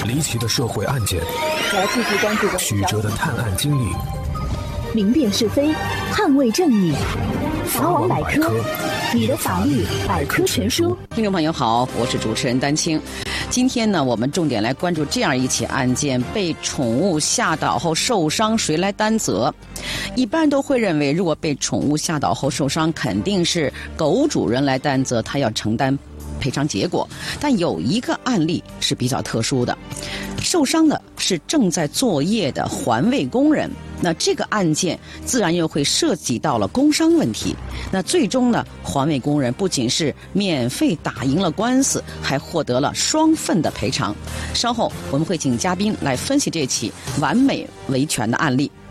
离奇的社会案件， 我要继续关注曲折的探案经历， 明辨是非，捍卫正义。法网百科，你的法律百科全书。 听众朋友好，我是主持人丹青。今天呢，我们重点来关注这样一起案件：被宠物吓倒后受伤，谁来担责？一般人都会认为，如果被宠物吓倒后受伤，肯定是狗主人来担责，他要承担赔偿结果。但有一个案例是比较特殊的，受伤的是正在作业的环卫工人。那这个案件自然又会涉及到了工伤问题。那最终呢，环卫工人不仅是免费打赢了官司，还获得了双份的赔偿。稍后我们会请嘉宾来分析这起完美维权的案例。